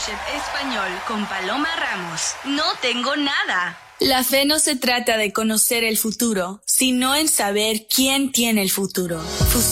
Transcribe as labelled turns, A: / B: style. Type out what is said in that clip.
A: Masterchef Español con Paloma Ramos. No tengo nada.
B: La fe no se trata de conocer el futuro, sino en saber quién tiene el futuro.